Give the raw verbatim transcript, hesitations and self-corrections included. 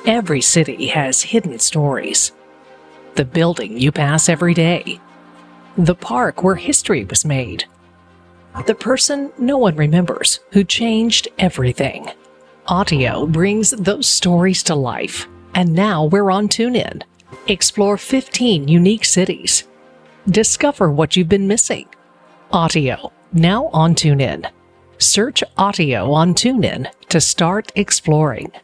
Every city has hidden stories. The building you pass every day. The park where history was made. The person no one remembers who changed everything. Audio brings those stories to life. And now we're on TuneIn. Explore fifteen unique cities. Discover what you've been missing. Audio, now on TuneIn. Search Audio on TuneIn to start exploring.